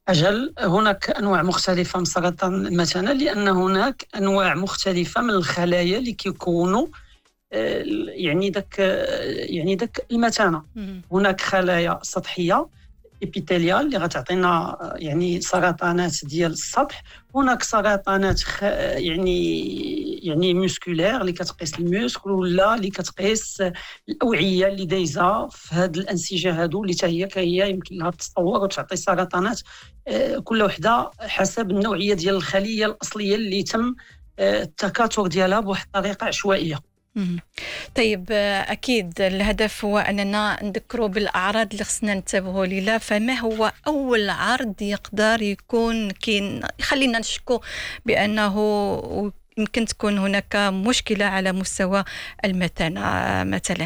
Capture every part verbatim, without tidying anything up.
أجل، هناك أنواع مختلفة من سرطان المثانة، لأن هناك أنواع مختلفة من الخلايا اللي كيكونوا آه، يعني داك آه، يعني داك المثانة. مم. هناك خلايا سطحية إبيثيليال اللي غتعطينا آه، يعني سرطانات ديال السطح. هناك سرطانات خ... يعني يعني موسكولير اللي كتقيس الموسكل، ولا اللي كتقيس الأوعية اللي دايزة في هاد الأنسجة هادو، اللي حتى هي هي يمكن لها تتطور وتعطي سرطانات آه، كل وحدة حسب النوعية ديال الخلية الأصلية اللي تم آه، التكاثر ديالها بواحد الطريقة عشوائية. مم. طيب، آه، أكيد الهدف هو أننا نذكروا بالأعراض اللي خصنا ننتبهوا لها. فما هو أول عرض يقدر يكون كين يخلينا نشكو بأنه يمكن تكون هناك مشكلة على مستوى المثانة آه، مثلا؟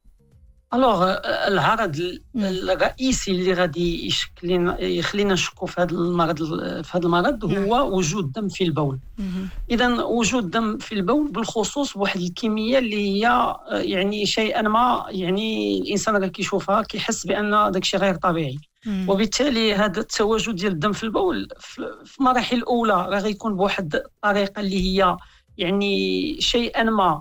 الوغ العرض مم. الرئيسي اللي غادي يشكل لنا يخلينا نشكو في هذا المرض في هذا المرض نعم. هو وجود دم في البول. مم. اذا وجود دم في البول بالخصوص بواحد الكميه اللي هي آه، يعني شيئا ما، يعني الانسان راه كيشوفها كيحس بان داك الشيء غير طبيعي. مم. وبالتالي هذا التواجد ديال الدم في البول في في مراحل الاولى راه غيكون بواحد الطريقه اللي هي يعني شيئا ما،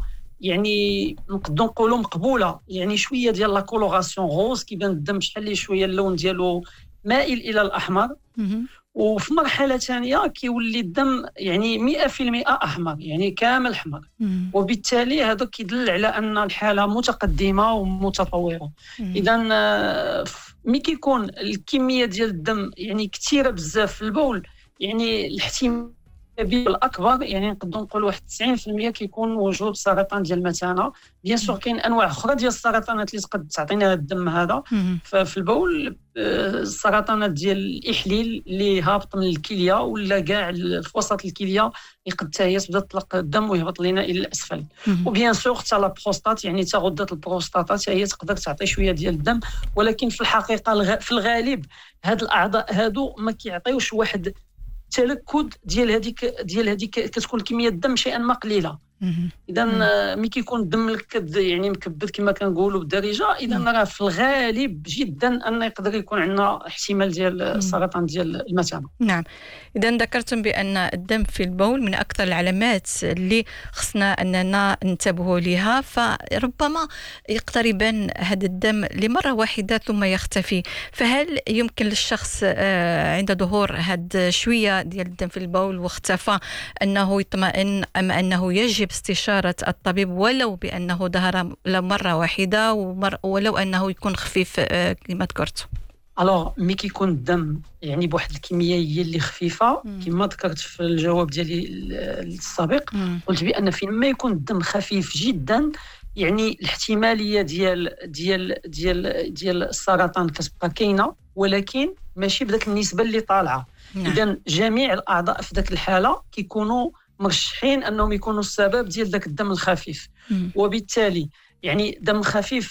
يعني نقدروا نقولوا مقبوله، يعني شويه ديال لا كولوراسيون غوز، كيبان الدم شحال لي شويه اللون ديالو مائل الى الاحمر. مم. وفي مرحله ثانيه كيولي الدم يعني مئة في المئة احمر، يعني كامل احمر. مم. وبالتالي هذا كيدل على ان الحاله متقدمه ومتطوره. مم. اذا آه، ف- ملي كيكون الكميه ديال الدم يعني كثيره بزاف في البول، يعني الاحتمال الاكبر، يعني نقدروا نقولوا واحد تسعين في المئة كيكون وجود سرطان ديال المثانه. بيان سور كاين انواع اخرى ديال السرطانات اللي تقد تعطينا الدم هذا مم. ففي البول، آه، السرطانات ديال الاحليل اللي هابط من الكليه ولا كاع في وسط الكليه، يقد حتى هي تبدا تطلق الدم ويهبط لنا الى الاسفل. مم. وبيان سور حتى لا بروستات، يعني حتى غده البروستاتا حتى هي تقدر تعطي شويه ديال الدم. ولكن في الحقيقه الغ... في الغالب هاد الاعضاء هادو ما كيعطيوش واحد التلكد ديال هذيك ديال هذيك كتكون كميه الدم شيئا ما قليله. مم. اذا مم. ملي كيكون الدم ملكد يعني مكبد كما كنقولوا بالدارجه، اذا مم. راه في الغالب جدا ان يقدر يكون عندنا احتمال ديال مم. السرطان ديال المثانه. نعم. إذا ذكرتم بأن الدم في البول من أكثر العلامات اللي خصنا أننا ننتبهوا لها، فربما يقتربان هذا الدم لمرة واحدة ثم يختفي. فهل يمكن للشخص آه، عند ظهور هذا شوية ديال الدم في البول واختفى أنه يطمئن، أم أنه يجب استشارة الطبيب ولو بأنه ظهر لمرة واحدة ومر ولو أنه يكون خفيف آه، كما ذكرت؟ الوغ ملي كيكون الدم يعني بواحد الكميه هي اللي خفيفه، مم. كما ذكرت في الجواب ديالي السابق، مم. قلت بان فين ما يكون الدم خفيف جدا، يعني الاحتماليه ديال ديال ديال ديال السرطان كتبقى كاينه، ولكن ماشي بداك النسبه اللي طالعه. نعم. اذا جميع الاعضاء في ذاك الحاله كيكونوا مرشحين انهم يكونوا السبب ديال ذاك الدم الخفيف. مم. وبالتالي يعني دم خفيف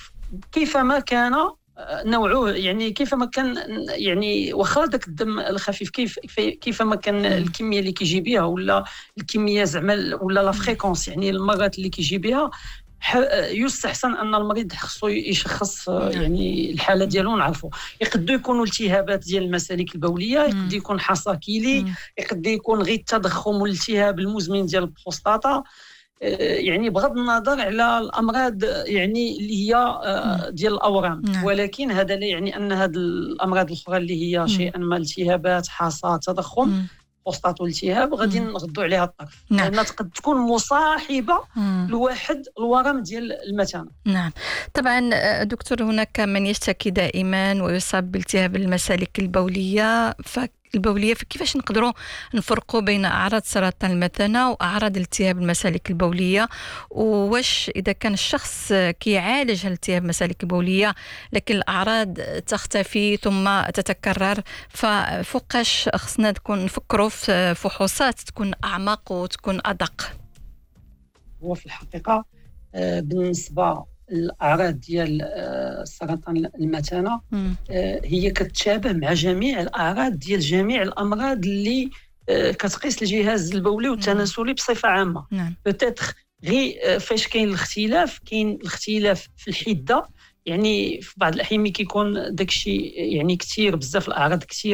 كيفما كان نوعه، يعني كيفما كان، يعني واخا داك الدم الخفيف كيف كيفما كان الكميه اللي كيجي بها، ولا الكميه زعما ولا لا فريكونس، يعني المرات اللي كيجي بها، يستحسن ان المريض خصو يشخص يعني الحاله ديالو نعرفوا. يقدر يكونوا التهابات ديال المسالك البوليه، يقدر يكون حصاكيلي، يقدر يكون غير التضخم والالتهاب المزمن ديال البروستاتا. يعني بغض النظر على الامراض يعني اللي هي ديال الاورام. ولكن هذا لا يعني ان هذه الامراض الاخرى اللي هي شيئا ما التهابات، حصى، تضخم، بروستات والتهاب غادي نغضوا عليها الطرف، لانها تقد تكون مصاحبه لواحد الورم ديال المثانه. نعم. طبعا دكتور، هناك من يشتكي دائما ويصاب بالتهاب المسالك البوليه ف البوليه فكيفاش نقدروا نفرقوا بين اعراض سرطان المثانه واعراض التهاب المسالك البوليه؟ وواش اذا كان الشخص كيعالج التهاب المسالك البوليه لكن الاعراض تختفي ثم تتكرر، ففوقاش خصنا نكون نفكروا في فحوصات تكون اعمق وتكون ادق؟ هو في الحقيقه بالنسبه الأعراض ديال سرطان المثانة هي كتشابه مع جميع الأعراض ديال جميع الأمراض اللي كتقيس الجهاز البولي والتناسلي بصفة عامة. بتاتخ غير فاش كاين الاختلاف، كاين الاختلاف في الحدة. يعني في بعض الأحيان ملي كيكون داكشي يعني كثير بزاف الأعراض كثير